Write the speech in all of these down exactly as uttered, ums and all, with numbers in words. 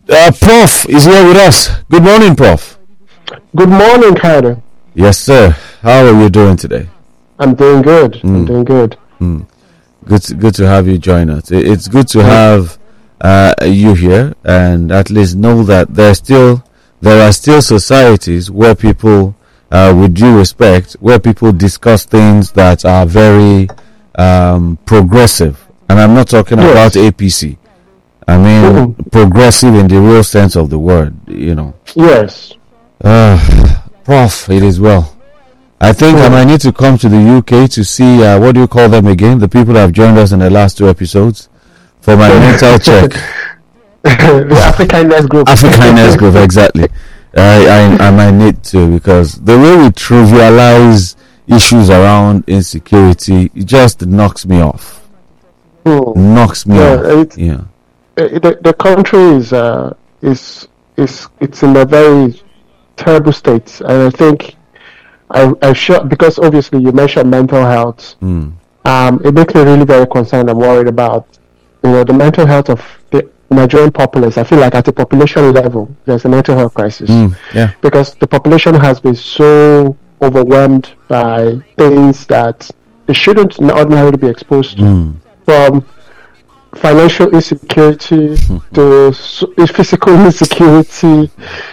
Uh, Prof is here with us. Good morning, Prof. Good morning, Kyle. Yes, sir. How are you doing today? I'm doing good. Mm. I'm doing good. Mm. Good, to, good to have you join us. It's good to have uh, you here, and at least know that there still there are still societies where people, uh, with due respect, where people discuss things that are very um, progressive. And I'm not talking yes. about A P C. I mean, mm-hmm. progressive in the real sense of the word, you know. Yes. Uh, Prof, it is well. I think mm. I might need to come to the U K to see, uh, what do you call them again? The people that have joined us in the last two episodes for my mental check. The Africaness group. Africaness group, exactly. I, I, I might need to, because the way we trivialize issues around insecurity, it just knocks me off. Mm. Knocks me yeah, off. It, yeah. The, the country is uh, is is it's in a very terrible state, and I think I I sure because obviously you mentioned mental health. Mm. Um, it makes me really very concerned and worried about you know the mental health of the Nigerian populace. I feel like at the population level, there's a mental health crisis. Mm. Yeah. Because the population has been so overwhelmed by things that they shouldn't ordinarily be exposed to. Mm. From financial insecurity to physical insecurity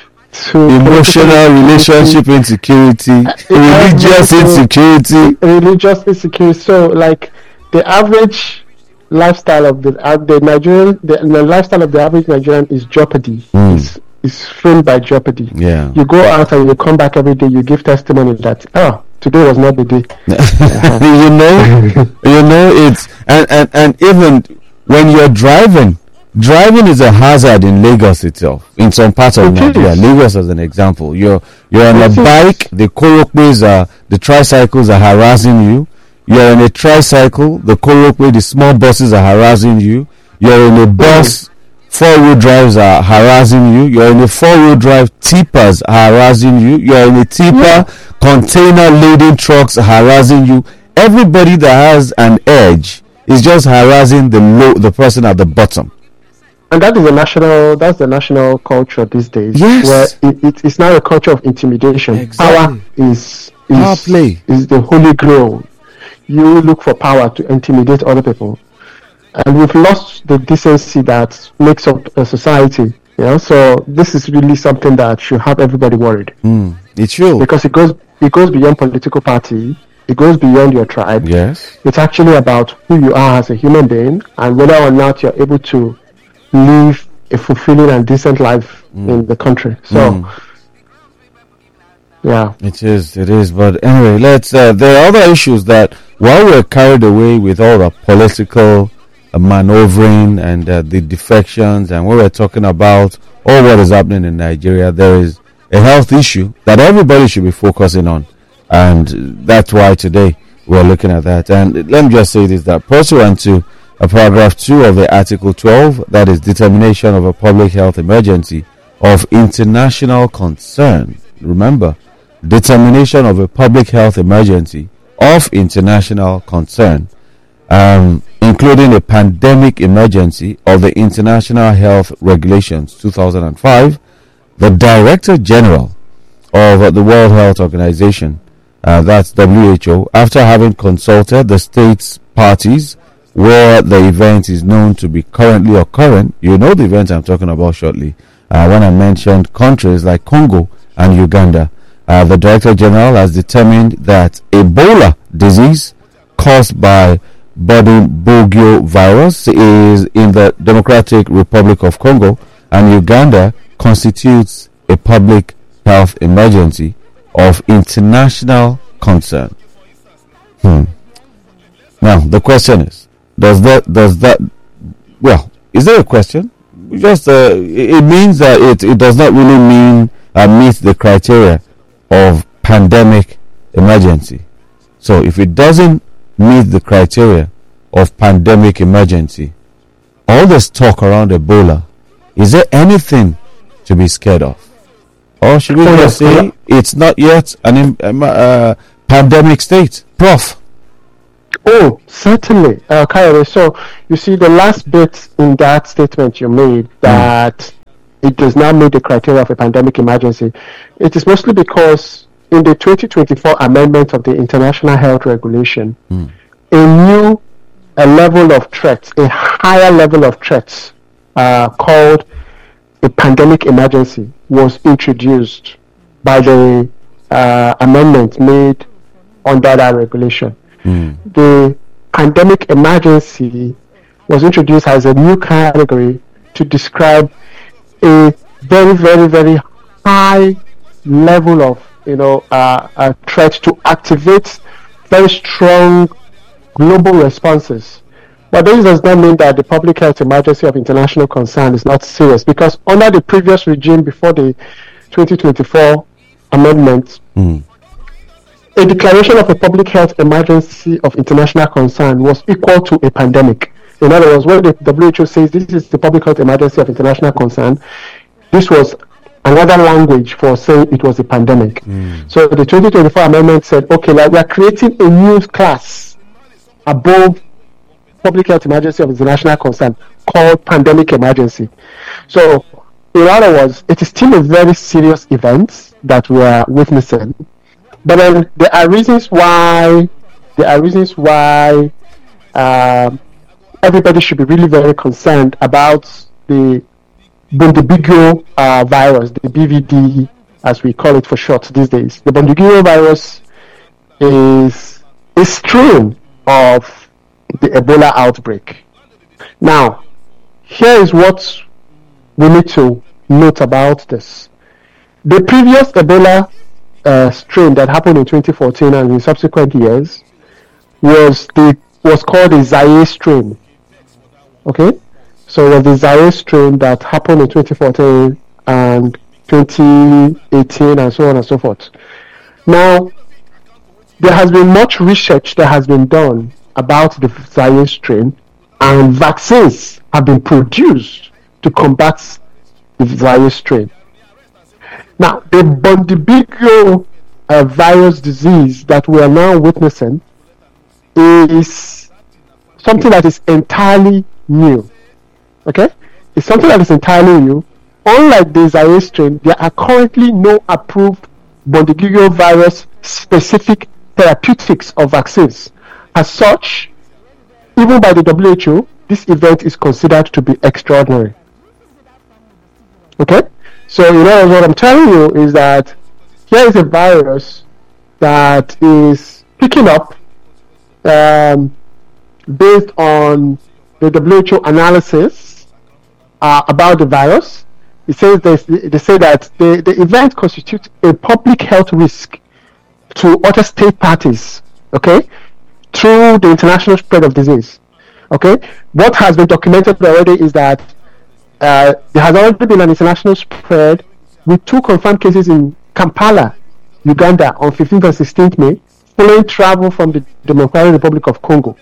to emotional relationship insecurity, religious insecurity, religious insecurity. So, like the average lifestyle of the uh, the Nigerian, the, the lifestyle of the average Nigerian is jeopardy. Mm. Is is framed by jeopardy. Yeah, you go out and you come back every day. You give testimony that oh, today was not the day. you know, you know it's and and and even. When you're driving, driving is a hazard in Lagos itself. In some parts of Nigeria, Lagos as an example, you're you're on a bike. The korokpes are the tricycles are harassing you. You're in a tricycle. The korokpe, the small buses are harassing you. You're in a bus. Four-wheel drives are harassing you. You're in a four-wheel drive. Tippers are harassing you. You're in a tipper. Yeah. Container loading trucks are harassing you. Everybody that has an edge is just harassing the low, the person at the bottom, and that is the national. That's the national culture these days. Yes, where it, it, it's now a culture of intimidation. Exactly. Power is is, power play. is the holy grail. You look for power to intimidate other people, and we've lost the decency that makes up a society. You know, so this is really something that should have everybody worried. Mm, it should, because it goes it goes beyond political party. It goes beyond your tribe. Yes. It's actually about who you are as a human being and whether or not you're able to live a fulfilling and decent life mm. in the country. So, mm. yeah. It is, it is. But anyway, let's, uh, there are other issues that while we're carried away with all the political uh, maneuvering and uh, the defections and what we're talking about, all what is happening in Nigeria, there is a health issue that everybody should be focusing on. And that's why today we're looking at that. And let me just say this, that pursuant to a paragraph two of the Article twelve, that is determination of a public health emergency of international concern. Remember, determination of a public health emergency of international concern, um, including a pandemic emergency of the International Health Regulations two thousand five, the Director General of the World Health Organization, Uh, that's W H O, after having consulted the states parties where the event is known to be currently occurring. You know the event I'm talking about shortly. Uh, when I mentioned countries like Congo and Uganda, uh, the Director General has determined that Ebola disease caused by Bundibugyo virus is in the Democratic Republic of Congo, and Uganda constitutes a public health emergency of international concern. Hmm. Now the question is, does that does that well, is there a question? Just uh, it means that it, it does not really mean uh, meet the criteria of pandemic emergency. So if it doesn't meet the criteria of pandemic emergency, all this talk around Ebola, is there anything to be scared of? Or should we just say it's not yet an uh, pandemic state? Prof? Oh, certainly. Uh, Kyle, so you see the last bit in that statement you made, that mm. it does not meet the criteria of a pandemic emergency. It is mostly because in the twenty twenty-four amendment of the International Health Regulation, mm. a new a level of threats, a higher level of threats uh, called a pandemic emergency was introduced by the uh, amendment made under that regulation. Mm. The pandemic emergency was introduced as a new category to describe a very, very, very high level of, you know, uh, a threat to activate very strong global responses. But this does not mean that the public health emergency of international concern is not serious, because under the previous regime before the twenty twenty-four amendment, mm. a declaration of a public health emergency of international concern was equal to a pandemic. In other words, when the W H O says this is the public health emergency of international concern, this was another language for saying it was a pandemic. Mm. So the twenty twenty-four amendment said, okay, like we are creating a new class above public health emergency of international concern called pandemic emergency. So in other words, it is still a very serious event that we are witnessing. But then there are reasons why there are reasons why um, everybody should be really very concerned about the Bundibugyo uh, virus, the B V D, as we call it for short these days. The Bundibugyo virus is a strain of the Ebola outbreak. Now, here is what we need to note about this. The previous Ebola uh, strain that happened in twenty fourteen and in subsequent years was the was called the Zaire strain. Okay, so it was the Zaire strain that happened in twenty fourteen and twenty eighteen and so on and so forth. Now, there has been much research that has been done about the Zaire strain, and vaccines have been produced to combat the Zaire strain. Now, the Bundibugyo uh, virus disease that we are now witnessing is something that is entirely new. Okay? It's something that is entirely new. Unlike the Zaire strain, there are currently no approved Bundibugyo virus specific therapeutics or vaccines. As such, even by the W H O, this event is considered to be extraordinary. Okay? So, you know, what I'm telling you is that here is a virus that is picking up um, based on the W H O analysis uh, about the virus. It says they, they say that the, the event constitutes a public health risk to other state parties, okay, through the international spread of disease. Okay, what has been documented already is that uh, there has already been an international spread with two confirmed cases in Kampala, Uganda, on fifteenth and sixteenth May, following travel from the Democratic Republic of Congo.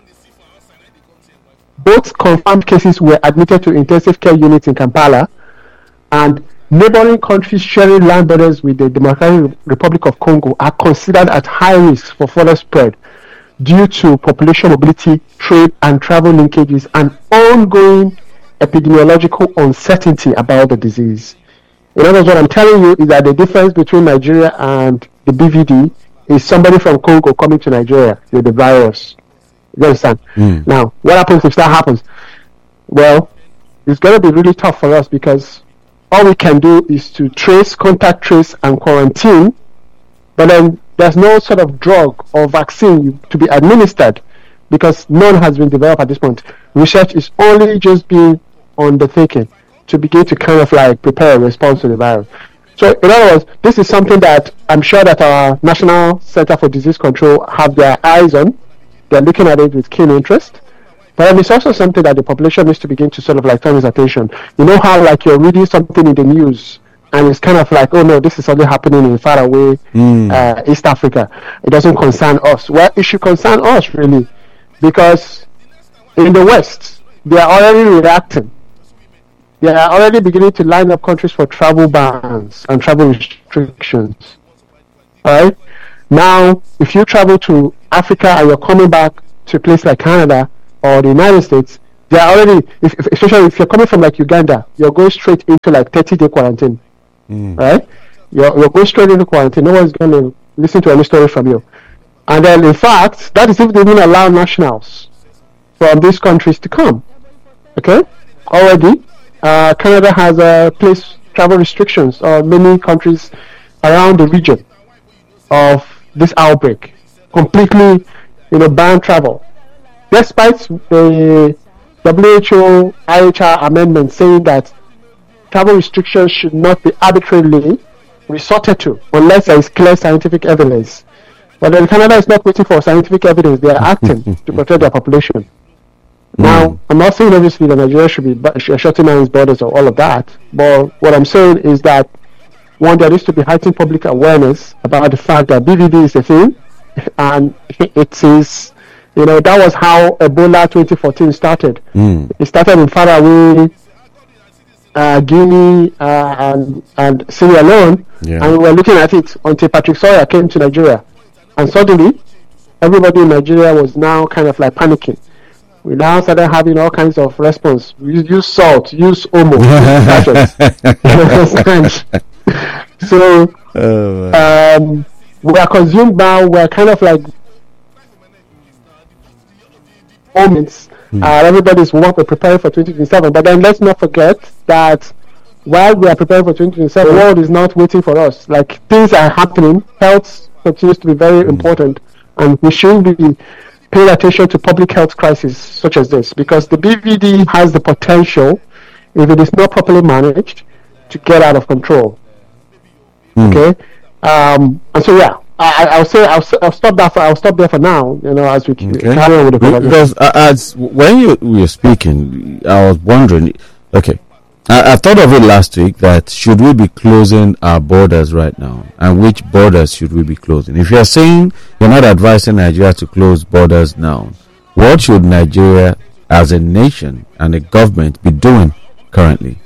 Both confirmed cases were admitted to intensive care units in Kampala, and neighboring countries sharing land borders with the Democratic Republic of Congo are considered at high risk for further spread due to population mobility, trade and travel linkages, and ongoing epidemiological uncertainty about the disease. In other words, what I'm telling you is that the difference between Nigeria and the B V D is somebody from Congo coming to Nigeria with the virus. You understand? Mm. Now, what happens if that happens? Well, it's going to be really tough for us, because all we can do is to trace, contact trace, and quarantine, but then there's no sort of drug or vaccine to be administered, because none has been developed at this point. Research is only just being undertaken to begin to kind of like prepare a response to the virus. So in other words, this is something that I'm sure that our National Center for Disease Control have their eyes on. They're looking at it with keen interest. But it's also something that the population needs to begin to sort of like turn its attention. You know how like you're reading something in the news and it's kind of like, oh no, this is only happening in far away mm. uh, East Africa. It doesn't concern us. Well, it should concern us really, because in the West, they are already reacting. They are already beginning to line up countries for travel bans and travel restrictions. Alright? Now, if you travel to Africa and you're coming back to a place like Canada or the United States, they are already, if, if, especially if you're coming from like Uganda, you're going straight into like thirty day quarantine, Mm. right? You're, you're going straight into quarantine. No one's going to listen to any story from you. And then, in fact, that is if they even allow nationals from these countries to come. Okay? Already, uh, Canada has uh, placed travel restrictions on many countries around the region of this outbreak. Completely, you know, ban travel. Despite the W H O I H R amendment saying that travel restrictions should not be arbitrarily resorted to unless there is clear scientific evidence. But then Canada is not waiting for scientific evidence. They are acting to protect their population. Mm. Now, I'm not saying obviously that Nigeria should be sh- shutting down its borders or all of that. But what I'm saying is that, one, there needs to be heightened public awareness about the fact that B V D is a thing. And it is, you know, that was how Ebola twenty fourteen started. Mm. It started in faraway uh, Guinea uh, and, and Sierra Leone. Yeah. And we were looking at it until Patrick Sawyer came to Nigeria. And suddenly, everybody in Nigeria was now kind of like panicking. We now started having all kinds of response. We use salt, use Omo, use detergent. So, Oh, um, we are consumed now. We are kind of like moments. Hmm. Uh, everybody's what we're preparing for twenty twenty-seven. But then let's not forget that while we are preparing for twenty twenty-seven, the world is not waiting for us. Like, things are happening. Health continues to be very Hmm. important, and we should be paying attention to public health crises such as this, because the B V D has the potential, if it is not properly managed, to get out of control. Hmm. Okay, um, and so yeah, I, I'll say I'll, I'll stop that. For, I'll stop there for now. You know, as we Okay. carry on with the conversation. Because uh, as when you were speaking, I was wondering. Okay, I, I thought of it last week that should we be closing our borders right now, and which borders should we be closing? If you are saying you're not advising Nigeria to close borders now, what should Nigeria as a nation and a government be doing currently?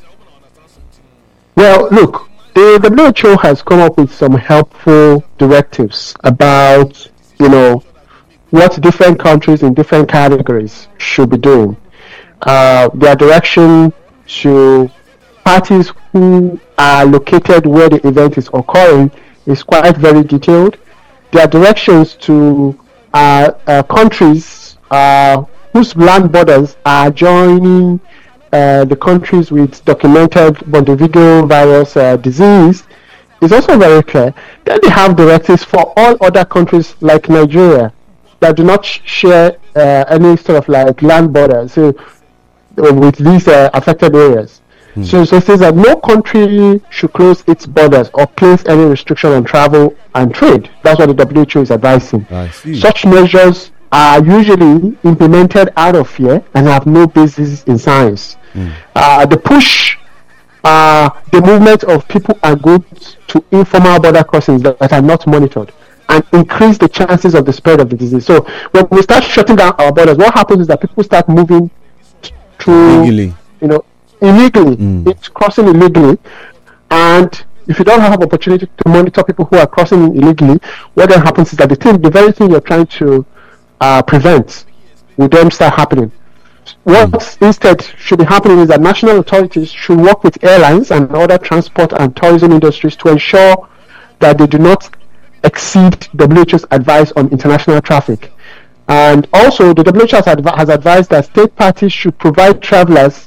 Well, look, the W H O has come up with some helpful directives about, you know, what different countries in different categories should be doing. Uh, their direction to parties who are located where the event is occurring is quite very detailed. Their directions to uh, uh, countries uh, whose land borders are joining uh, the countries with documented Montevideo virus uh, disease is also very clear. Then they have directives for all other countries like Nigeria that do not sh- share uh, any sort of like land borders so, uh, with these uh, affected areas. Hmm. So, so it says that no country should close its borders or place any restriction on travel and trade. That's what the W H O is advising. I see. Such measures are usually implemented out of fear and have no basis in science. Hmm. Uh, the push uh, the movement of people and goods to informal border crossings that, that are not monitored and increase the chances of the spread of the disease. So when we start shutting down our borders, what happens is that people start moving through, Legally. you know, illegally. Mm. It's crossing illegally, and if you don't have opportunity to monitor people who are crossing illegally, what then happens is that the thing, the very thing you're trying to uh, prevent, will then start happening. What mm. instead should be happening is that national authorities should work with airlines and other transport and tourism industries to ensure that they do not exceed W H O's advice on international traffic. And also, the W H O has, adv- has advised that state parties should provide travelers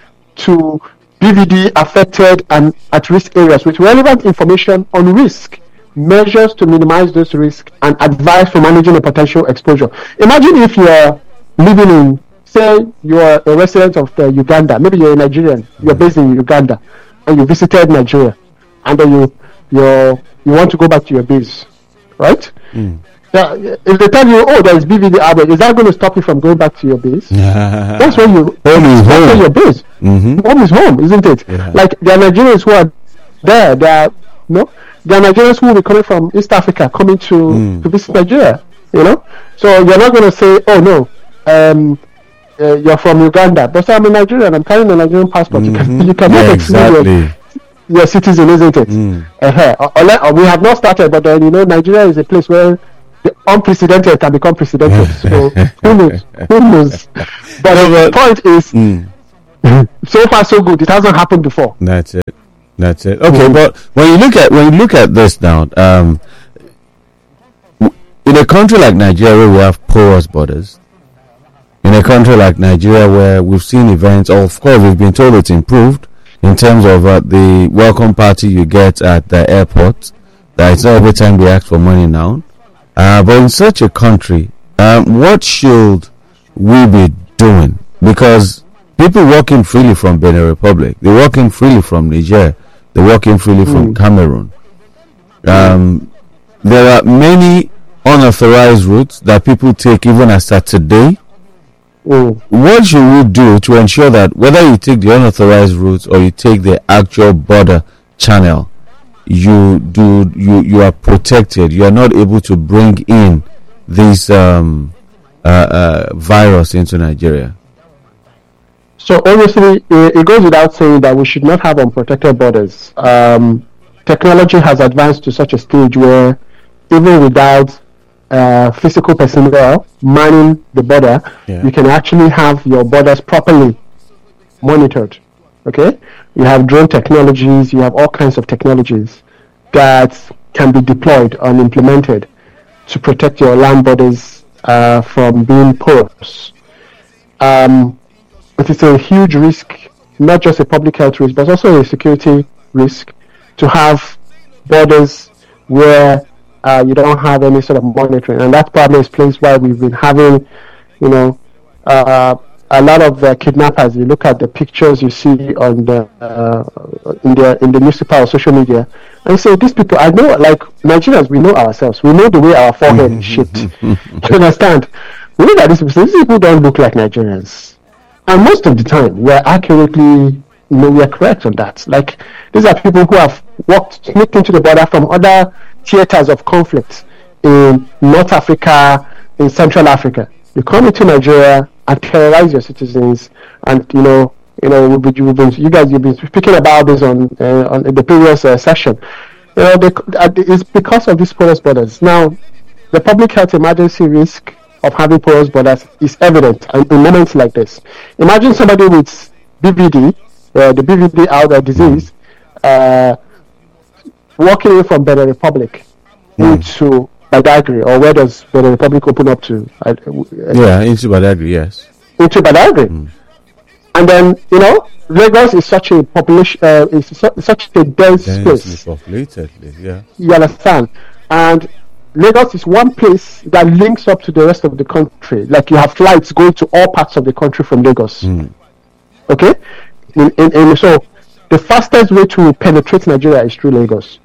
to B V D affected and at-risk areas with relevant information on risk, measures to minimize those risks, and advice for managing a potential exposure. Imagine if you're living in, say, you're a resident of uh, Uganda, maybe you're a Nigerian, you're based in Uganda, and you visited Nigeria, and then you you you want to go back to your base, right? Mm. Yeah, if they tell you, oh, there's B V D outbreak, is that going to stop you from going back to your base? That's when you home is that's home. your base. Mm-hmm. Home is home, isn't it? Yeah. Like there are Nigerians who are there. There are no, there are Nigerians who will be coming from East Africa, coming to Mm. to visit Nigeria. You know, so you're not going to say, oh no, um, uh, you're from Uganda, but I'm a Nigerian. I'm carrying a Nigerian passport. Mm-hmm. You can you cannot Yeah, exclude your, exactly. your citizen, isn't it? Mm. Uh-huh. Uh, uh, we have not started, but then you know, Nigeria is a place where the unprecedented can become precedented. So who knows? Who knows? But no, the point is, mm. so far so good. It hasn't happened before. That's it. That's it. Okay, mm. but when you look at when you look at this now, um, in a country like Nigeria, we have porous borders. In a country like Nigeria, where we've seen events, of course, we've been told it's improved in terms of uh, the welcome party you get at the airport. That it's not every time they ask for money now. Uh, but in such a country, um, what should we be doing? Because people walking freely from Benin Republic, they're walking freely from Niger, they're walking freely from mm. Cameroon. Um, there are many unauthorized routes that people take even as at today. Mm. What should we do to ensure that whether you take the unauthorized routes or you take the actual border channel, you do you you are protected, you are not able to bring in this um, uh, uh, virus into Nigeria? So obviously, it goes without saying that we should not have unprotected borders. Um, technology has advanced to such a stage where even without uh, physical personnel manning the border, yeah. you can actually have your borders properly monitored. Okay, you have drone technologies, you have all kinds of technologies that can be deployed and implemented to protect your land borders uh, from being porous. Um, it is a huge risk, not just a public health risk, but also a security risk to have borders where uh, you don't have any sort of monitoring, and that probably explains why we've been having, you know, uh, a lot of uh, kidnappers. You look at the pictures you see on the uh, in the in the newspaper or social media, and you say, these people, I know, like Nigerians, we know ourselves. We know the way our forehead is shaped. You understand? We look at these people. These people don't look like Nigerians, and most of the time, we're accurately, you know, we're correct on that. Like, these are people who have walked, sneaked into the border from other theaters of conflict in North Africa, in Central Africa. You come into Nigeria and terrorize your citizens, and you know, you know, we've been, we've been, you guys, you've been speaking about this on uh, on the previous uh, session. You know, they, uh, it's because of these porous borders. Now, the public health emergency risk of having porous borders is evident in moments like this. Imagine somebody with B V D, uh, the B V D outdoor disease, uh, walking in from Benin Republic mm. into Badagry, or where does Benin Republic open up to? Uh, yeah, into Badagry, yes. Into Badagry. Mm. And then, you know, Lagos is such a population, uh, is su- such a dense place. Populated, yeah. You understand? And Lagos is one place that links up to the rest of the country. Like, you have flights going to all parts of the country from Lagos. Mm. Okay? In, in, in, so, the fastest way to penetrate Nigeria is through Lagos.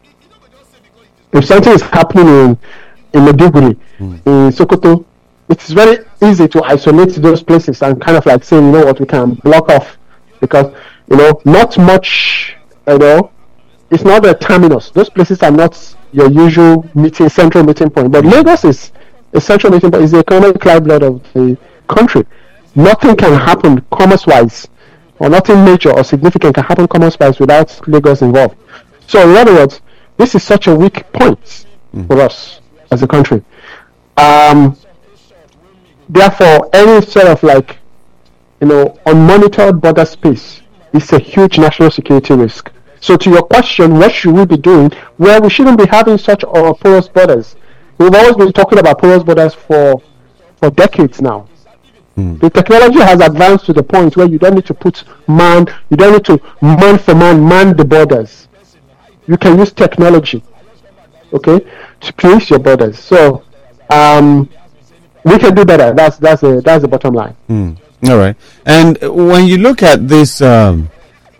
If something is happening in in Maiduguri, mm. in Sokoto, it's very easy to isolate those places and kind of like say, you know what, we can block off, because, you know, not much, you know, it's not a terminus. Those places are not your usual meeting, central meeting point. But Lagos is a central meeting point, is the economic lifeblood of the country. Nothing can happen commerce-wise, or nothing major or significant can happen commerce-wise without Lagos involved. So in other words, this is such a weak point mm. for us as a country. Um, therefore, any sort of like, you know, unmonitored border space is a huge national security risk. So to your question, what should we be doing? Well, we shouldn't be having such uh, porous borders. We've always been talking about porous borders for for decades now. Mm. The technology has advanced to the point where you don't need to put man, you don't need to man for man, man the borders. You can use technology, okay, to police your borders. So um, we can do better. That's that's the that's the bottom line. Mm. All right. And when you look at this, um,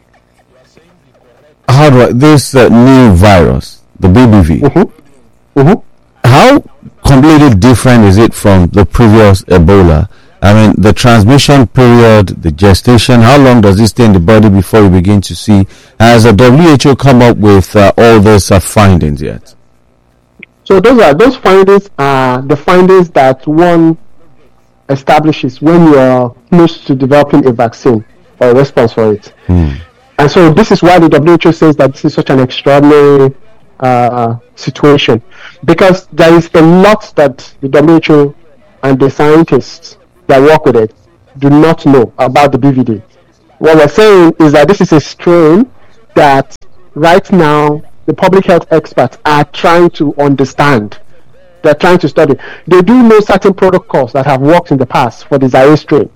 how do I, this uh, new virus, the B B V, mm-hmm. Mm-hmm. how completely different is it from the previous Ebola? I mean, the transmission period, the gestation, how long does it stay in the body before you begin to see? Has the W H O come up with uh, all those uh, findings yet? So those are those findings are the findings that one establishes when you are close to developing a vaccine or a response for it. Mm. And so this is why the W H O says that this is such an extraordinary uh, situation, because there is a lot that the W H O and the scientists that work with it do not know about the B V D. What we're saying is that this is a strain that right now the public health experts are trying to understand. They're trying to study. They do know certain protocols that have worked in the past for the Zaire strain,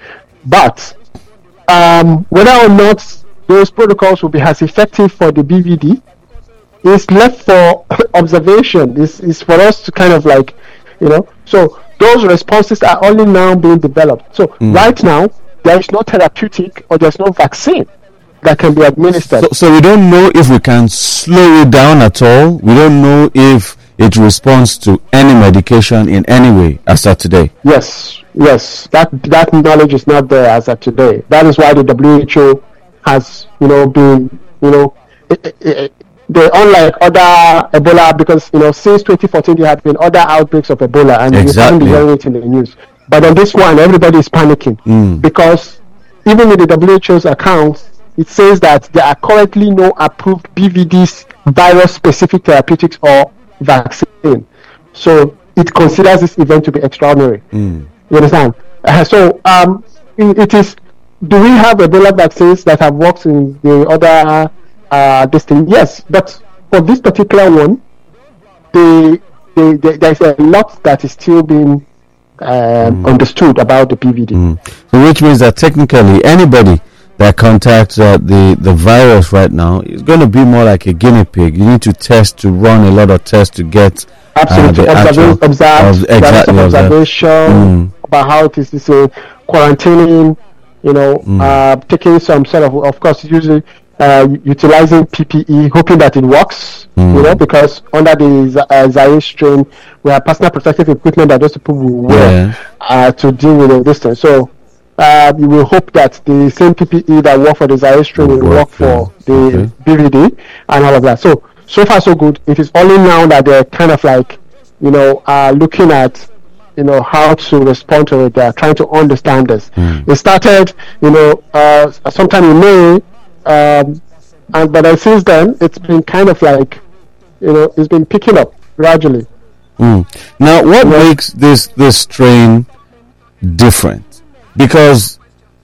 but um, whether or not those protocols will be as effective for the B V D is left for observation. Is is for us to kind of like, you know. So those responses are only now being developed. So mm. right now there is no therapeutic or there's no vaccine that can be administered. So, so we don't know if we can slow it down at all. We don't know if it responds to any medication in any way as of today. Yes, yes. That that knowledge is not there as of today. That is why the W H O has, you know, been, you know, it, it, it, they unlike other Ebola, because, you know, since twenty fourteen there have been other outbreaks of Ebola, and exactly. you haven't been hearing it in the news. But on this one, everybody is panicking mm. because even with the W H O's accounts, it says that there are currently no approved B V Ds, virus-specific therapeutics or vaccine. So it considers this event to be extraordinary. Mm. You understand? Uh, so um, it, it is. Do we have Ebola vaccines that have worked in the other uh, this thing? Yes, but for this particular one, the, the, the there's a lot that is still being um, mm. understood about the B V D. Mm. So which means that technically anybody that contacts uh, the the virus right now is going to be more like a guinea pig. You need to test, to run a lot of tests to get absolutely uh, observe, actual, observe, ob- exactly observation mm. about how it is. This uh, quarantining, you know, mm. uh, taking some sort of, of course, usually uh, utilizing P P E, hoping that it works. Mm. You know, because under the uh, Zaire strain, we have personal protective equipment that those people will wear yeah. uh, to deal with the distance. So. Uh, we will hope that the same P P E that work for the Zaire strain will work, work for the okay. B V D and all of that. So, so far so good. It is only now that they're kind of like, you know, uh, looking at, you know, how to respond to it. They're trying to understand this. Mm. It started, you know, uh, sometime in May, um, and but since then, it's been kind of like, you know, it's been picking up gradually. Mm. Now, what yeah. makes this this strain different? Because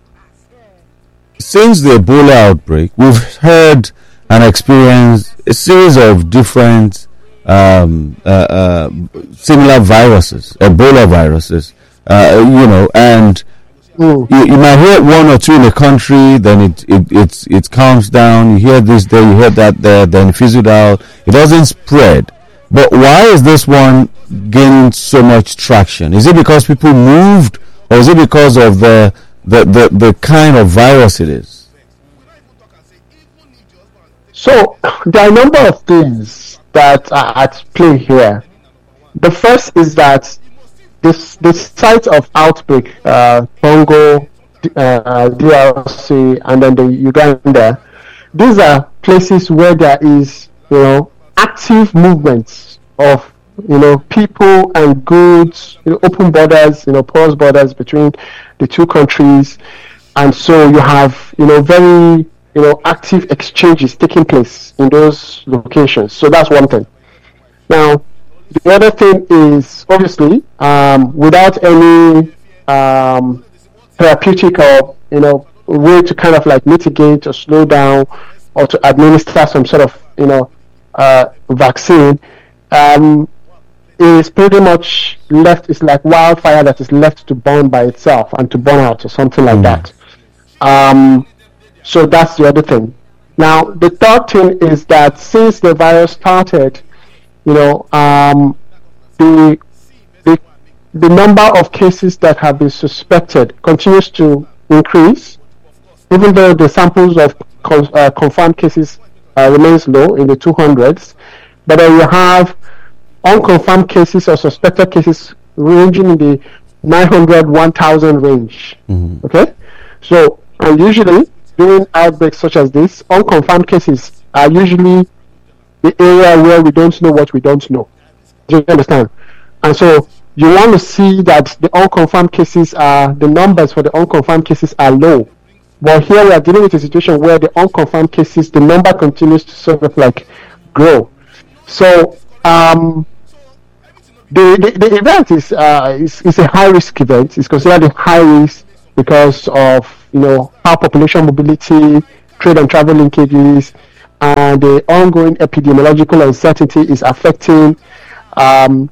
since the Ebola outbreak, we've heard and experienced a series of different um, uh, uh, similar viruses, Ebola viruses, uh, you know, and mm. you, you might hear one or two in the country, then it it it, it calms down. You hear this there, you hear that there, then it fizzles out. It doesn't spread. But why is this one gaining so much traction? Is it because people moved? Or is it because of the, the, the, the kind of virus it is? So, there are a number of things that are at play here. The first is that this the site of outbreak, uh, Congo, uh, D R C, and then the Uganda, these are places where there is, you know, active movements of, you know, people and goods, you know, open borders, you know, porous borders between the two countries, and so you have, you know, very, you know, active exchanges taking place in those locations. So that's one thing. Now, the other thing is obviously um, without any um, therapeutic or, you know, way to kind of like mitigate or slow down or to administer some sort of, you know, uh, vaccine. Um, is pretty much left, it's like wildfire that is left to burn by itself and to burn out or something like mm. that. Um, so that's the other thing. Now, the third thing is that since the virus started, you know, um, the, the, the number of cases that have been suspected continues to increase, even though the samples of con- uh, confirmed cases uh, remains low in the two hundreds, but then you have unconfirmed cases or suspected cases ranging in the nine hundred, one thousand range. Mm-hmm. Okay? So, and usually during outbreaks such as this, unconfirmed cases are usually the area where we don't know what we don't know. Do you understand? And so you want to see that the unconfirmed cases are, the numbers for the unconfirmed cases are low. But here we are dealing with a situation where the unconfirmed cases, the number continues to sort of like grow. So um, the, the the event is uh is, is a high risk event. It's considered a high risk because of you know how population mobility, trade and travel linkages, and the ongoing epidemiological uncertainty is affecting um,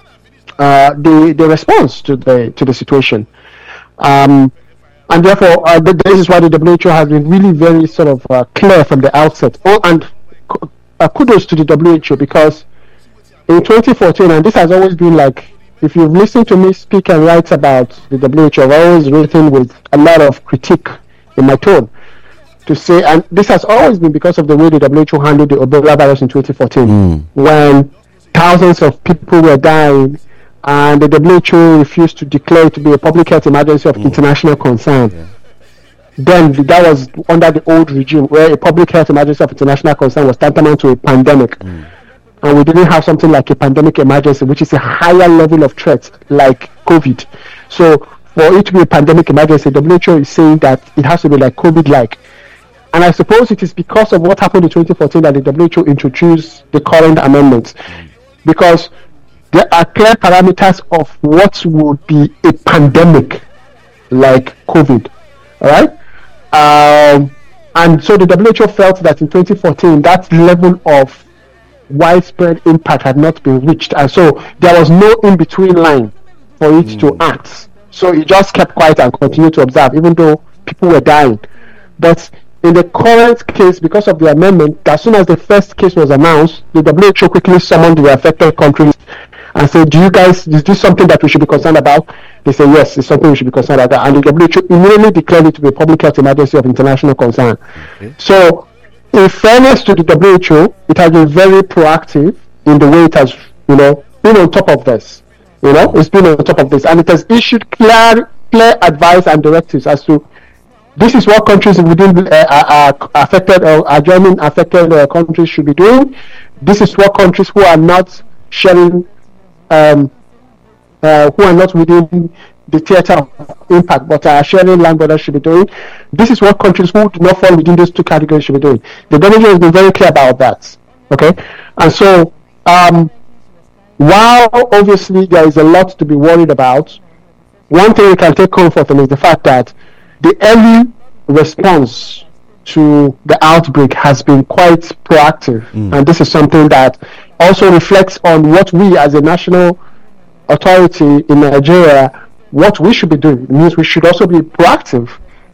uh, the the response to the to the situation. Um, and therefore, uh, this is why the W H O has been really very sort of uh, clear from the outset. Oh, and uh, kudos to the W H O, because in twenty fourteen, and this has always been like, if you've listened to me speak and write about the W H O, I've always written with a lot of critique in my tone to say, and this has always been because of the way the W H O handled the Ebola virus in twenty fourteen, mm. when thousands of people were dying, and the W H O refused to declare it to be a public health emergency of mm. international concern. Yeah. Then that was under the old regime, where a public health emergency of international concern was tantamount to a pandemic. Mm. And we didn't have something like a pandemic emergency, which is a higher level of threat, like COVID. So for it to be a pandemic emergency, the W H O is saying that it has to be like COVID-like. And I suppose it is because of what happened in twenty fourteen that the W H O introduced the current amendments. Because there are clear parameters of what would be a pandemic like COVID. All right? Um, and so the W H O felt that in twenty fourteen, that level of widespread impact had not been reached, and so there was no in-between line for it mm. to act. So it just kept quiet and continued to observe, even though people were dying. But in the current case, because of the amendment, as soon as the first case was announced, the W H O quickly summoned the affected countries and said, do you guys, is this something that we should be concerned about? They say, yes, it's something we should be concerned about. And the W H O immediately declared it to be a public health emergency of international concern. Okay. So in fairness to the W H O, it has been very proactive in the way it has, you know, been on top of this. You know, it's been on top of this, and it has issued clear, clear advice and directives as to this is what countries within uh, are affected or adjoining affected uh, countries should be doing. This is what countries who are not sharing, um, uh, who are not within the theater of impact but are sharing land borders should be doing. This is what countries who do not fall within those two categories should be doing. The W H O has been very clear about that. Okay, and so um, while obviously there is a lot to be worried about, one thing we can take comfort in is the fact that the early response to the outbreak has been quite proactive, mm. and this is something that also reflects on what we as a national authority in Nigeria, what we should be doing. It means we should also be proactive.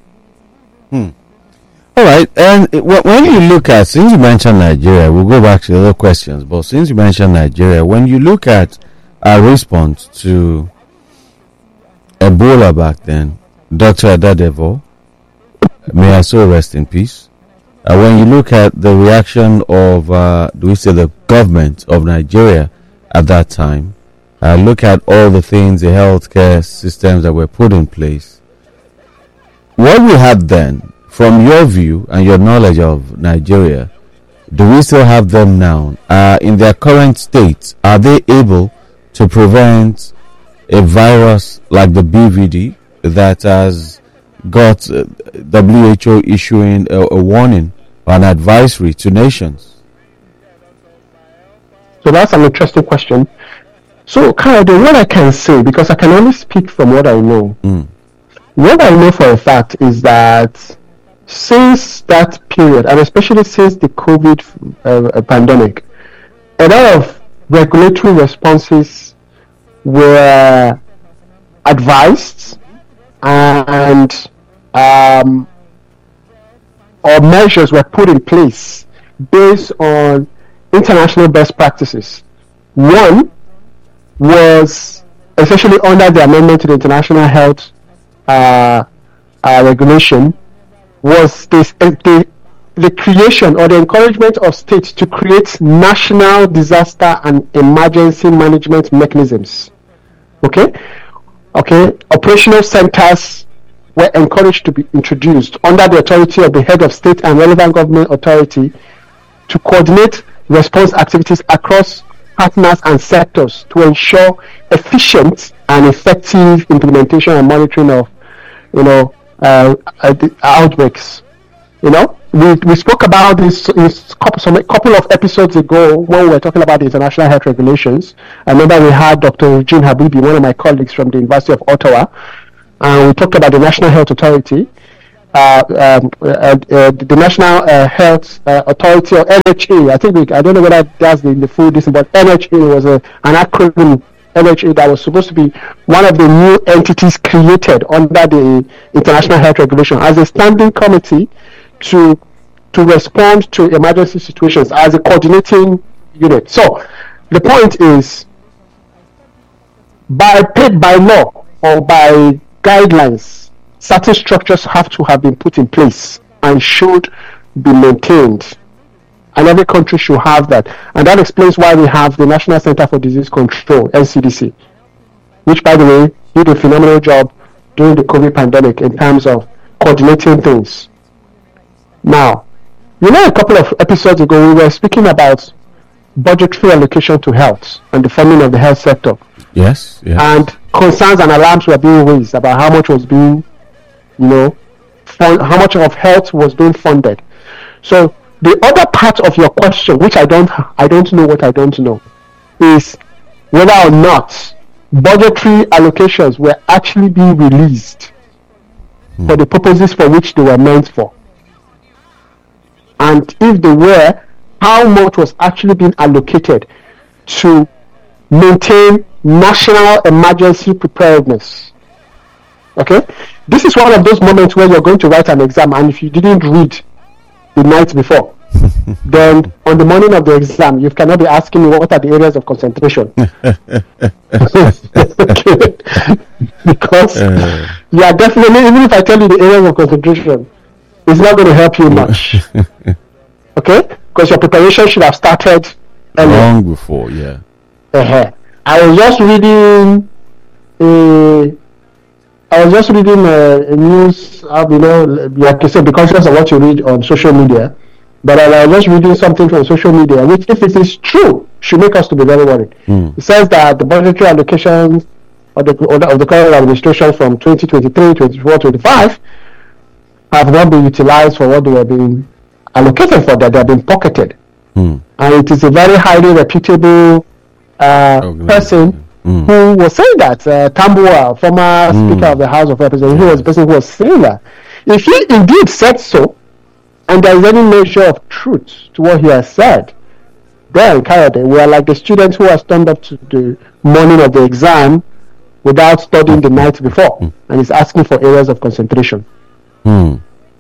Hmm. All right, and when you look at, since you mentioned Nigeria, we'll go back to the other questions, but since you mentioned Nigeria, when you look at our response to Ebola back then, Doctor Adadevoh, may I so rest in peace. Uh, when you look at the reaction of, uh, do we say, the government of Nigeria at that time, uh, look at all the things, the healthcare systems that were put in place. What we had then, from your view and your knowledge of Nigeria, do we still have them now? Uh, in their current state, are they able to prevent a virus like the B V D that has got uh, W H O issuing a, a warning or an advisory to nations? So that's an interesting question. So, Kyle, what I can say, because I can only speak from what I know, mm. what I know for a fact is that since that period, and especially since the COVID uh, pandemic, a lot of regulatory responses were advised and um, or measures were put in place based on international best practices. One was essentially under the amendment to the International Health uh, uh, Regulation was this, uh, the, the creation or the encouragement of states to create national disaster and emergency management mechanisms. Okay? Okay, operational centers were encouraged to be introduced under the authority of the head of state and relevant government authority to coordinate response activities across partners and sectors to ensure efficient and effective implementation and monitoring of, you know, uh, uh, outbreaks. You know, we, we spoke about this in couple, some, a couple of episodes ago when we were talking about the international health regulations. I remember we had Doctor Eugene Habibi, one of my colleagues from the University of Ottawa, and we talked about the National Health Authority, uh, um, uh, uh, the National uh, Health uh, Authority, or N H A. I think we, I don't know whether that's the, the full distance, but N H A was a, an acronym. N H A that was supposed to be one of the new entities created under the international health regulation as a standing committee to to respond to emergency situations as a coordinating unit. So the point is, by by law or by guidelines, certain structures have to have been put in place and should be maintained. And every country should have that. And that explains why we have the National Center for Disease Control, N C D C, which, by the way, did a phenomenal job during the COVID pandemic in terms of coordinating things. Now, you know, a couple of episodes ago, we were speaking about budgetary allocation to health and the funding of the health sector. Yes, yes. And concerns and alarms were being raised about how much was being, you know, fund, how much of health was being funded. So the other part of your question, which I don't, I don't know what I don't know, is whether or not budgetary allocations were actually being released hmm. for the purposes for which they were meant for. And if they were, how much was actually being allocated to maintain national emergency preparedness? Okay? This is one of those moments where you're going to write an exam, and if you didn't read the night before, then on the morning of the exam, you cannot be asking me what are the areas of concentration. Because uh, you are definitely, even if I tell you the areas of concentration, it's not going to help you much. Okay? Because your preparation should have started earlier. Long before, yeah. Uh-huh. I was just reading a, I was just reading a, a news, uh, you know, like you said, be conscious of what you read on social media. But I was just reading something from social media, which, if it is true, should make us to be very worried. Mm. It says that the budgetary allocations of the, of the current administration from twenty twenty-three, twenty-four, twenty-five have not been utilized for what they were being allocated for, that they have been pocketed. Mm. And it is a very highly reputable uh, person mm. who was saying that, uh, Tambuwal, former mm. Speaker of the House of Representatives, who was the person who was saying that. If he indeed said so, and there is any measure of truth to what he has said, then, Kayode, we are like the students who has turned up to the morning of the exam without studying the night before, mm. and is asking for areas of concentration. Hmm.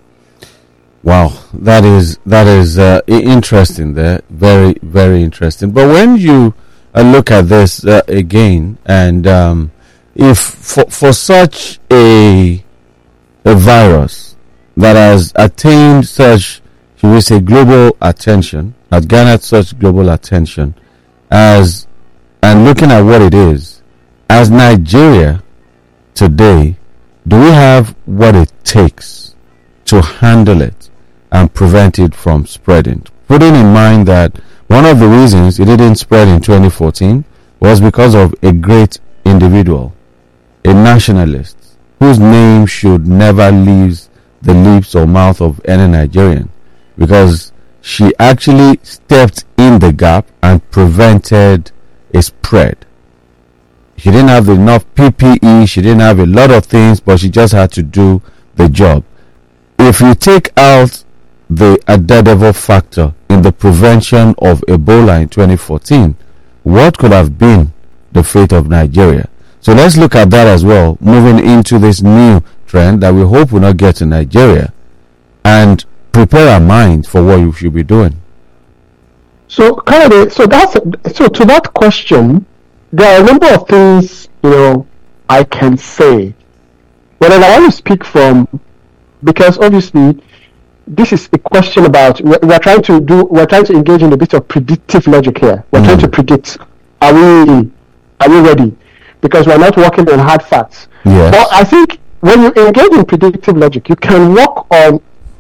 Wow, that is that is uh, interesting. There, very very interesting. But when you uh, look at this uh, again, and um, if for for such a a virus that has attained such, should we say, global attention, has garnered such global attention, as and looking at what it is, as Nigeria today, do we have what it takes to handle it and prevent it from spreading? Putting in mind that one of the reasons it didn't spread in twenty fourteen was because of a great individual, a nationalist, whose name should never leave the lips or mouth of any Nigerian, because she actually stepped in the gap and prevented a spread. She didn't have enough P P E, she didn't have a lot of things, but she just had to do the job. If you take out the Daredevil factor in the prevention of Ebola in twenty fourteen, what could have been the fate of Nigeria? So let's look at that as well, moving into this new trend that we hope will not get to Nigeria, and prepare our minds for what you should be doing. So, Kayode, so that's so to that question, there are a number of things, you know, I can say. But I want to speak from, because obviously this is a question about, we're, we're trying to do, we're trying to engage in a bit of predictive logic here. We're mm. trying to predict, are we, are we ready? Because we're not working on hard facts. Yes. But I think when you engage in predictive logic, you can work on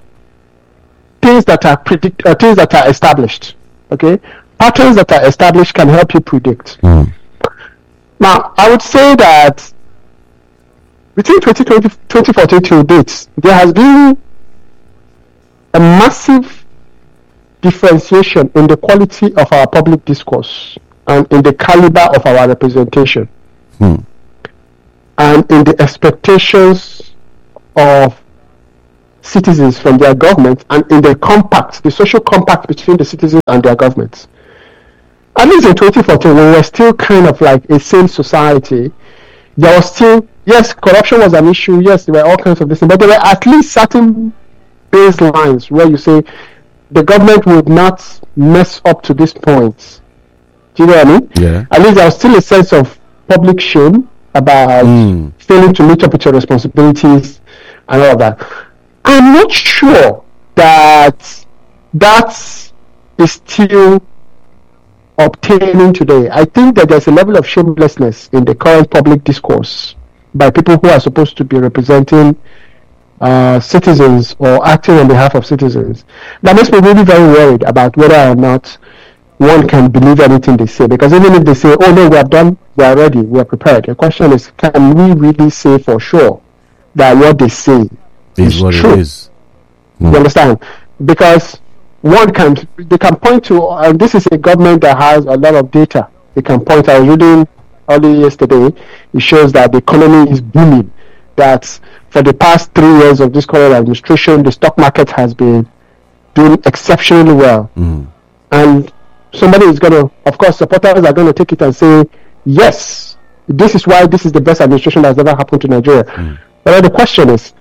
things that are predict, uh, things that are established. Okay, patterns that are established can help you predict. Mm. Now, I would say that between twenty twenty, twenty fourteen till date, there has been a massive differentiation in the quality of our public discourse and in the caliber of our representation, Hmm. and in the expectations of citizens from their government, and in the compact, the social compact between the citizens and their governments. At least in twenty fourteen, when we were still kind of like a sane society, there was still, yes, corruption was an issue, yes, there were all kinds of this, but there were at least certain baselines where you say the government would not mess up to this point. Do you know what I mean? Yeah. At least there was still a sense of public shame about Mm. failing to meet up with your responsibilities and all of that. I'm not sure that that is still obtaining today. I think that there's a level of shamelessness in the current public discourse by people who are supposed to be representing uh, citizens or acting on behalf of citizens. That makes me really very worried about whether or not one can believe anything they say. Because even if they say, oh no, we have done, we are ready, we are prepared. The question is, can we really say for sure that what they say Is is what true? it is. You understand? Because one can, they can point to, and this is a government that has a lot of data. They can point. I was reading early yesterday. It shows that the economy is booming. That for the past three years of this current administration, the stock market has been doing exceptionally well. Mm. And somebody is going to, of course, supporters are going to take it and say, yes, this is why this is the best administration that's ever happened to Nigeria. Mm. But the question is,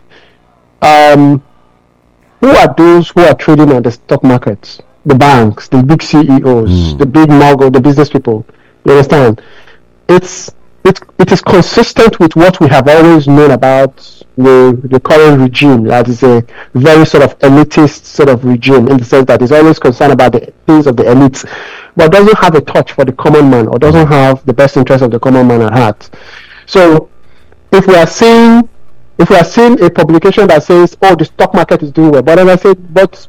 um, who are those who are trading on the stock markets? The banks, the big C E Os, Mm. the big mogul, the business people. You understand? It's it it is consistent with what we have always known about the the current regime. That is a very sort of elitist sort of regime, in the sense that it's always concerned about the things of the elites, but doesn't have a touch for the common man, or doesn't have the best interest of the common man at heart. So, if we are seeing if we are seeing a publication that says, "Oh, the stock market is doing well," but then I say, "But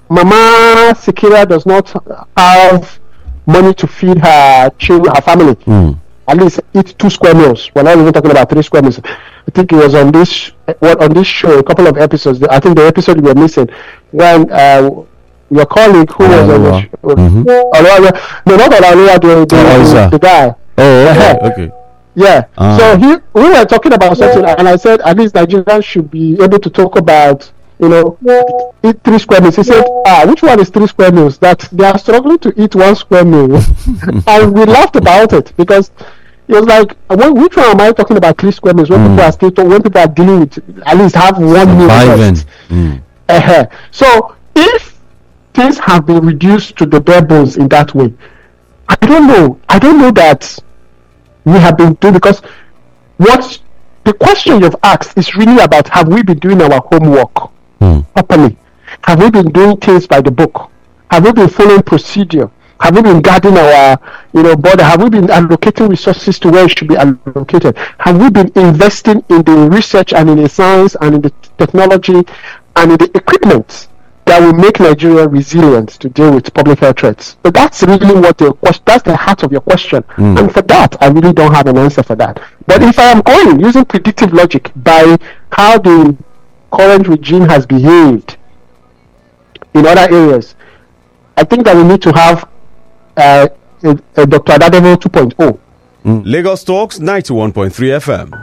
Mama Sikira does not have money to feed her children, her family. Mm. At least eat two square meals. We're not even talking about three square meals." I think it was on this what on this show, a couple of episodes. I think the episode we were missing when uh, your colleague who was on the show, Mhm. Olawale- no, not Olawale, the, the, Oh, the, Isa. the guy. Oh, okay. Uh-huh. okay. Yeah. Ah. So he, we were talking about something, and I said at least Nigerians should be able to talk about, you know, eat three square meals. He said, ah, which one is three square meals? That they are struggling to eat one square meal. And we laughed about it, because it was like, when, which one am I talking about three square meals when Mm. people are still, when people are dealing with at least have one meal Surviving. first. Mm. Uh-huh. So if things have been reduced to the bare bones in that way, I don't know. I don't know that we have been doing, because what the question you've asked is really about, have we been doing our homework Mm. properly? Have we been doing things by the book? Have we been following procedure? Have we been guarding our, you know, border? Have we been allocating resources to where it should be allocated? Have we been investing in the research and in the science and in the technology and in the equipment that will make Nigeria resilient to deal with public health threats? But that's really what the question, that's the heart of your question. Mm. And for that, I really don't have an answer for that. But if I am going using predictive logic by how the current regime has behaved in other areas, I think that we need to have uh, a, a Doctor Adadevo two point oh. Lagos Talks ninety-one point three F M.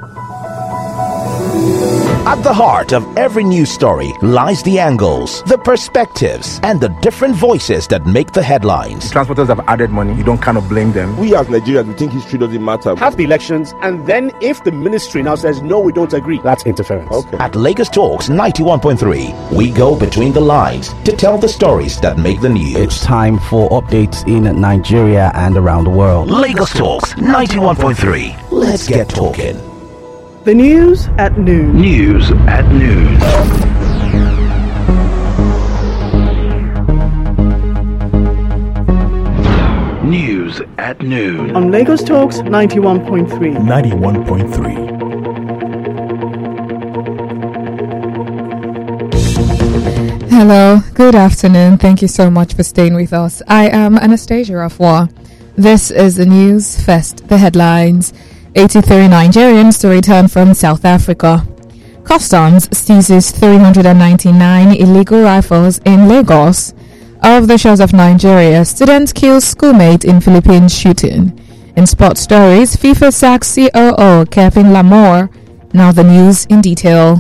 At the heart of every news story lies the angles, the perspectives, and the different voices that make the headlines. Transporters have added money. You don't kind of blame them. We as Nigerians, we think history doesn't matter. Have the elections, and then if the ministry now says, no, we don't agree, that's interference. Okay. At Lagos Talks ninety-one point three, we go between the lines to tell the stories that make the news. It's time for updates in Nigeria and around the world. Lagos Talks ninety-one point three. Let's get talking. The news at noon. News at noon. News at noon. On Lagos Talks ninety-one point three. ninety-one point three. Hello, good afternoon. Thank you so much for staying with us. I am Anastasia Afua. This is the news. First, the headlines. eighty-three Nigerians to return from South Africa. Customs seizes three hundred ninety-nine illegal rifles in Lagos. Of the shores of Nigeria, student kills schoolmate in Philippines shooting. In sports stories, FIFA sacks C O O Kevin Lamore. Now the news in detail.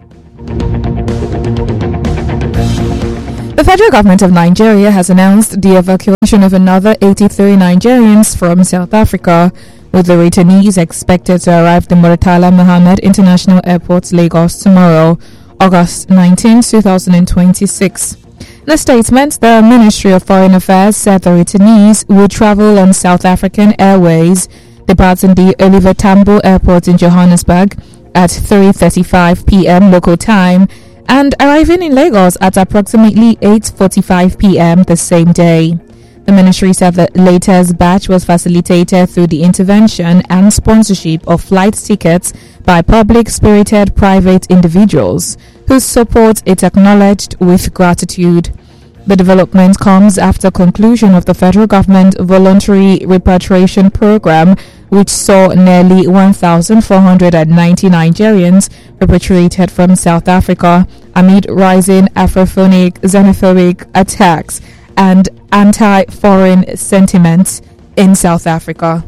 The federal government of Nigeria has announced the evacuation of another eighty-three Nigerians from South Africa, with the returnees expected to arrive at the Murtala Mohammed International Airport, Lagos, tomorrow, August nineteenth, twenty twenty-six. In a statement, the Ministry of Foreign Affairs said the returnees will travel on South African Airways, departing the Oliver Tambo Airport in Johannesburg at three thirty-five p.m. local time and arriving in Lagos at approximately eight forty-five p.m. the same day. The ministry said the latest batch was facilitated through the intervention and sponsorship of flight tickets by public-spirited private individuals, whose support it acknowledged with gratitude. The development comes after conclusion of the federal government voluntary repatriation program, which saw nearly one thousand four hundred ninety Nigerians repatriated from South Africa amid rising Afrophonic xenophobic attacks and anti-foreign sentiments in South Africa.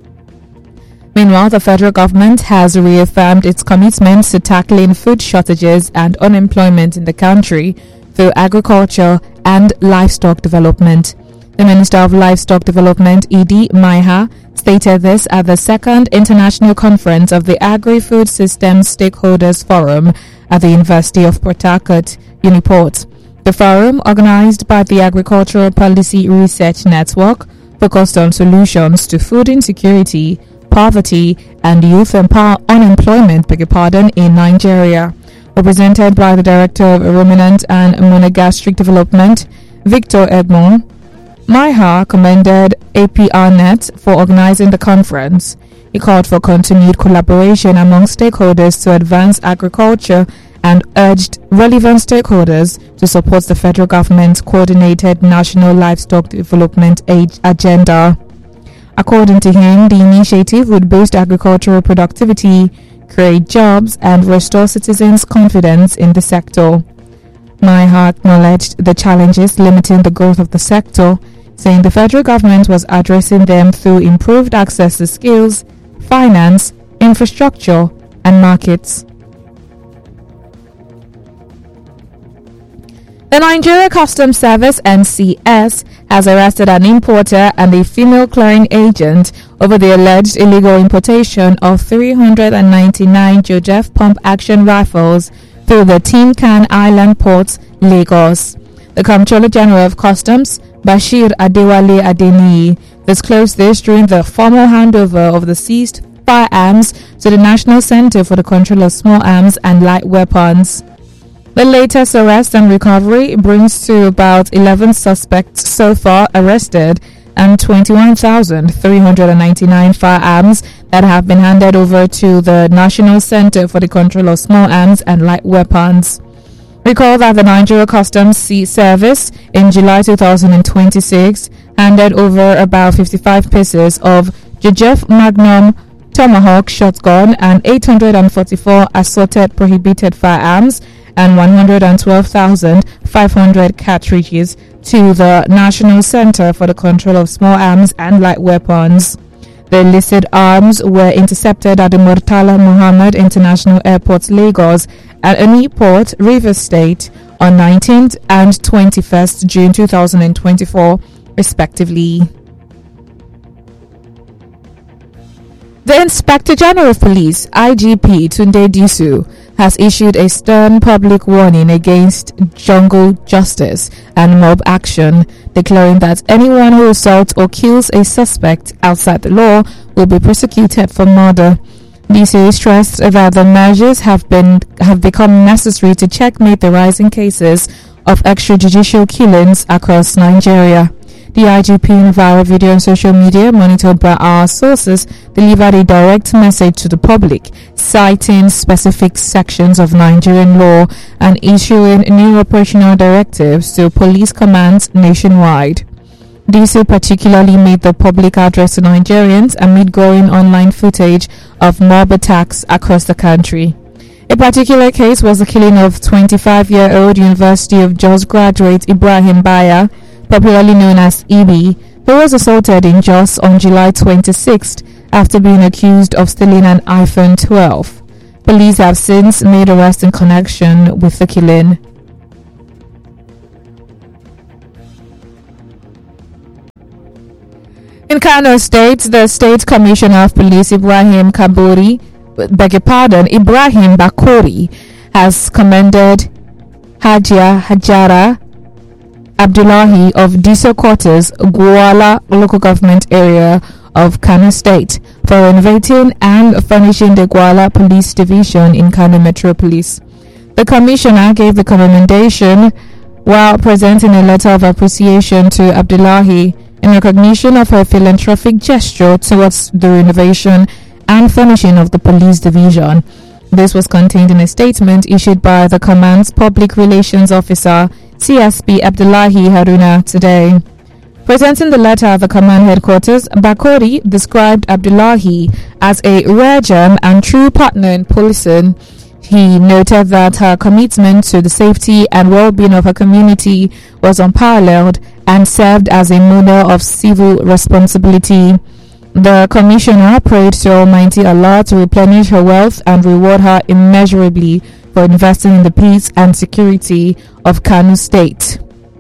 Meanwhile, the federal government has reaffirmed its commitment to tackling food shortages and unemployment in the country through agriculture and livestock development. The Minister of Livestock Development, Idi Maiha, stated this at the second international conference of the Agri-Food Systems Stakeholders Forum at the University of Port Harcourt, Uniport. The forum, organized by the Agricultural Policy Research Network, focused on solutions to food insecurity, poverty, and youth empower unemployment beg your pardon, in Nigeria. Represented by the Director of Ruminant and Monogastric Development, Victor Edmond, Maiha commended A P R Net for organizing the conference. He called for continued collaboration among stakeholders to advance agriculture and urged relevant stakeholders to support the federal government's coordinated national livestock development age agenda. According to him, the initiative would boost agricultural productivity, create jobs, and restore citizens' confidence in the sector. Maiha acknowledged the challenges limiting the growth of the sector, saying the federal government was addressing them through improved access to skills, finance, infrastructure, and markets. The Nigeria Customs Service (N C S) has arrested an importer and a female clearing agent over the alleged illegal importation of three hundred ninety-nine Joseph Pump Action Rifles through the Tinkan Island Port, Lagos. The Comptroller General of Customs, Bashir Adewale Adeniyi, disclosed this during the formal handover of the seized firearms to the National Center for the Control of Small Arms and Light Weapons. The latest arrest and recovery brings to about eleven suspects so far arrested and twenty-one thousand three hundred ninety-nine firearms that have been handed over to the National Center for the Control of Small Arms and Light Weapons. Recall that the Nigeria Customs Sea Service in July twenty twenty-six handed over about fifty-five pieces of Joseph Magnum Tomahawk shotgun and eight hundred forty-four assorted prohibited firearms and one hundred twelve thousand five hundred cartridges to the National Center for the Control of Small Arms and Light Weapons. The illicit arms were intercepted at the Murtala Mohammed International Airport, Lagos, and Uniport, Rivers State, on nineteenth and twenty-first June twenty twenty-four, respectively. The Inspector General of Police, I G P Tunde Disu, has issued a stern public warning against jungle justice and mob action, declaring that anyone who assaults or kills a suspect outside the law will be prosecuted for murder. D C stressed that the measures have been have become necessary to checkmate the rising cases of extrajudicial killings across Nigeria. The I G P, in a viral video on social media monitored by our sources, delivered a direct message to the public, citing specific sections of Nigerian law and issuing new operational directives to police commands nationwide. D C particularly made the public address to Nigerians amid growing online footage of mob attacks across the country. A particular case was the killing of twenty-five-year-old University of Jos graduate Ibrahim Baya, popularly known as Ibi, who was assaulted in Jos on July twenty-sixth after being accused of stealing an iPhone twelve. Police have since made arrests in connection with the killing. In Kano State, the State Commissioner of Police Ibrahim Kabori, beg your pardon, Ibrahim Bakori, has commended Hajia Hajara Abdullahi of Diso Quarters, Gwala local government area of Kano State for renovating and furnishing the Gwala Police Division in Kano Metropolis. The Commissioner gave the commendation while presenting a letter of appreciation to Abdullahi in recognition of her philanthropic gesture towards the renovation and furnishing of the police division. This was contained in a statement issued by the command's public relations officer, C S P Abdullahi Haruna, today. Presenting the letter at the command headquarters, Bakori described Abdullahi as a rare gem and true partner in policing. He noted that her commitment to the safety and well-being of her community was unparalleled and served as a model of civil responsibility. The commissioner prayed to Almighty Allah to replenish her wealth and reward her immeasurably for investing in the peace and security of Kano State.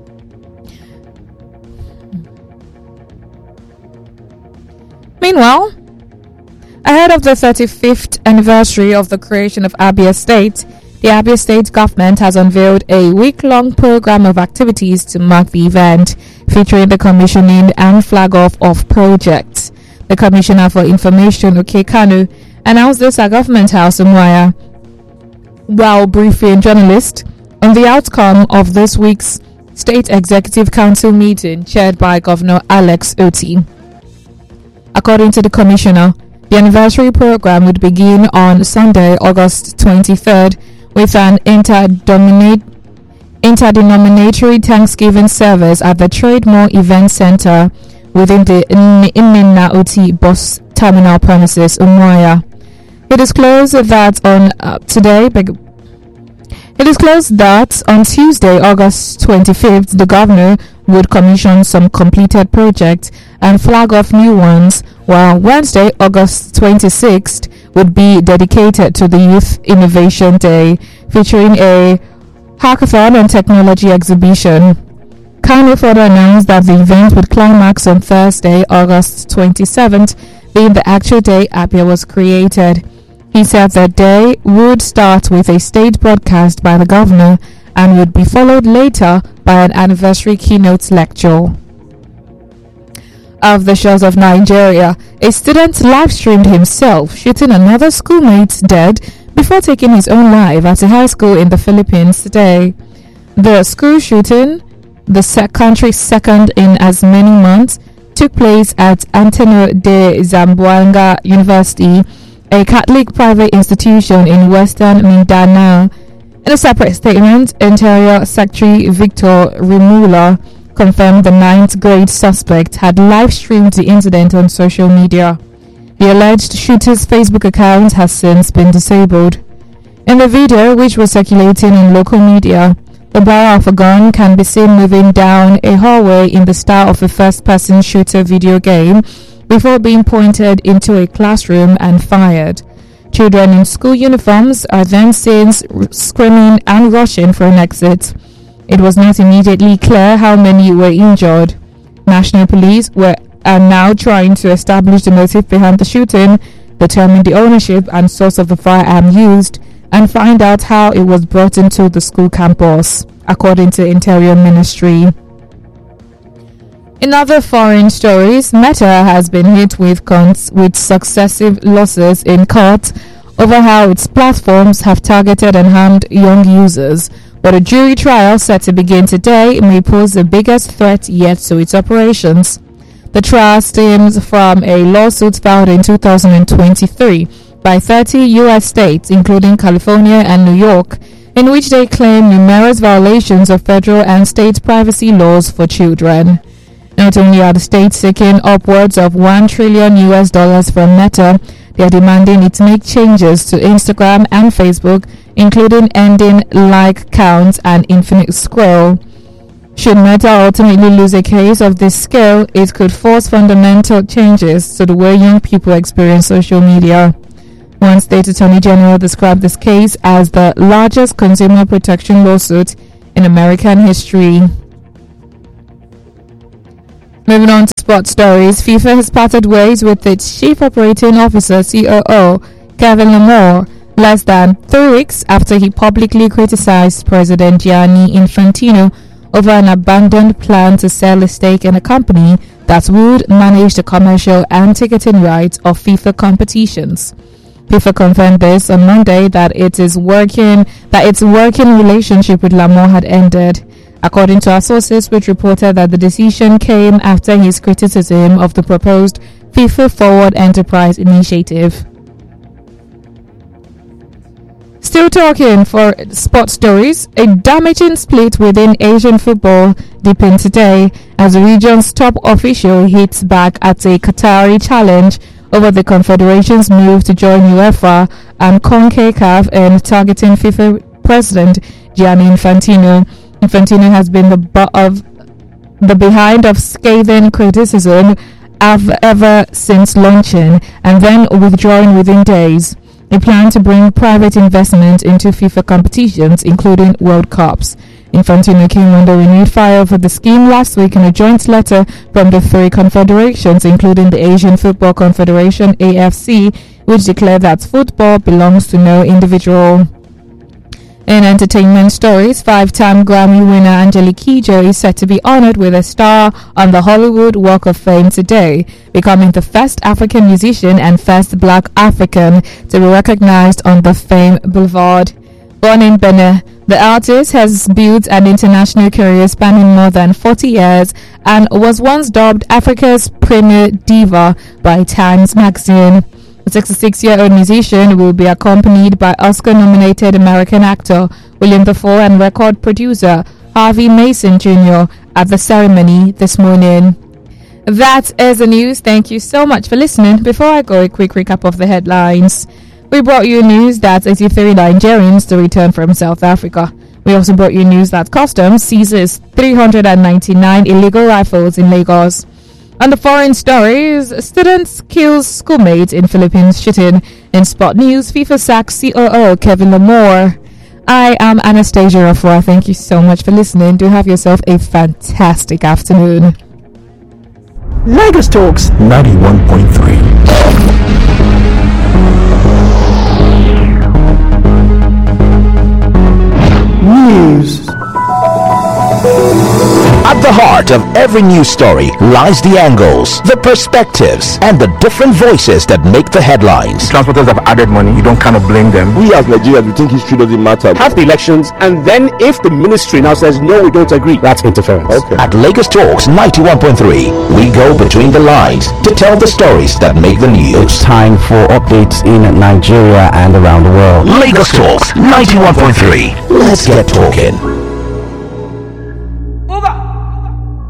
Meanwhile, ahead of the thirty-fifth anniversary of the creation of Abia State, the Abia State government has unveiled a week-long program of activities to mark the event, featuring the commissioning and flag-off of projects. The Commissioner for Information, Oke Kanu, announced this at Government House in Waya while briefing journalists on the outcome of this week's State Executive Council meeting chaired by Governor Alex Oti. According to the Commissioner, the anniversary program would begin on Sunday, August twenty-third, with an interdominate, interdenominatory Thanksgiving service at the Trade Mall Event Center within the Imina Oti bus terminal premises, Umuaya. It is closed that on uh, today. Beg- It is closed that on Tuesday, August twenty-fifth, the governor would commission some completed projects and flag off new ones, while Wednesday, August twenty-sixth, would be dedicated to the Youth Innovation Day, featuring a hackathon and technology exhibition. Kanu further announced that the event would climax on Thursday, August twenty-seventh, being the actual day Abia was created. He said the day would start with a stage broadcast by the governor and would be followed later by an anniversary keynote lecture. Of the shores of Nigeria, a student live-streamed himself shooting another schoolmate dead before taking his own life at a high school in the Philippines today. The school shooting, the sec- country's second in as many months, took place at Antonio de Zamboanga University, a Catholic private institution in Western Mindanao. In a separate statement, Interior Secretary Victor Rimula confirmed the ninth grade suspect had live-streamed the incident on social media. The alleged shooter's Facebook account has since been disabled. In the video, which was circulating in local media, the barrel of a gun can be seen moving down a hallway in the style of a first-person shooter video game before being pointed into a classroom and fired. Children in school uniforms are then seen screaming and rushing for an exit. It was not immediately clear how many were injured. National police were are now trying to establish the motive behind the shooting, determine the ownership and source of the firearm used, and find out how it was brought into the school campus, according to Interior Ministry. In other foreign stories, Meta has been hit with cons- with successive losses in court over how its platforms have targeted and harmed young users, but a jury trial set to begin today may pose the biggest threat yet to its operations. The trial stems from a lawsuit filed in two thousand twenty-three by thirty U S states, including California and New York, in which they claim numerous violations of federal and state privacy laws for children. Not only are the states seeking upwards of one trillion U S dollars from Meta, they are demanding it make changes to Instagram and Facebook, including ending like counts and infinite scroll. Should Meta ultimately lose a case of this scale, it could force fundamental changes to the way young people experience social media. One state attorney general described this case as the largest consumer protection lawsuit in American history. Moving on to sports stories, FIFA has parted ways with its chief operating officer C O O, Kevin Lamore, less than three weeks after he publicly criticized President Gianni Infantino over an abandoned plan to sell a stake in a company that would manage the commercial and ticketing rights of FIFA competitions. FIFA confirmed this on Monday that it is working that its working relationship with Lamore had ended, according to our sources, which reported that the decision came after his criticism of the proposed FIFA Forward Enterprise initiative. Still talking for sports stories, a damaging split within Asian football deepened today as the region's top official hits back at a Qatari challenge over the Confederation's move to join UEFA and CONCACAF and targeting FIFA President Gianni Infantino. Infantino has been the butt of the behind of scathing criticism ever since launching and then withdrawing within days. A plan to bring private investment into FIFA competitions, including World Cups. Infantino came under renewed fire for the scheme last week in a joint letter from the three confederations, including the Asian Football Confederation A F C, which declared that football belongs to no individual. In entertainment stories, five-time Grammy winner Angelique Kidjo is set to be honored with a star on the Hollywood Walk of Fame today, becoming the first African musician and first Black African to be recognized on the Fame Boulevard. Born in Benin, the artist has built an international career spanning more than forty years and was once dubbed Africa's premier diva by Times magazine. The sixty-six-year-old musician will be accompanied by Oscar-nominated American actor William Dafoe and record producer Harvey Mason Junior at the ceremony this morning. That is the news. Thank you so much for listening. Before I go, a quick recap of the headlines. We brought you news that eighty-three Nigerians to return from South Africa. We also brought you news that Customs seizes three hundred ninety-nine illegal rifles in Lagos. On the foreign stories, students kills schoolmate in Philippines shooting. In sport news, FIFA sacks C O O Kevin Lamore. I am Anastasia Rafua. Thank you so much for listening. Do have yourself a fantastic afternoon. Lagos Talks ninety-one point three. News. At the heart of every news story lies the angles, the perspectives, and the different voices that make the headlines. Transporters have added money. You don't kind of blame them. We as Nigerians, we think history doesn't matter. Have the elections, and then if the ministry now says no, we don't agree, that's interference. Okay. At Lagos Talks ninety-one point three, we go between the lines to tell the stories that make the news. It's time for updates in Nigeria and around the world. Lagos Talks ninety-one point three. Let's get talking.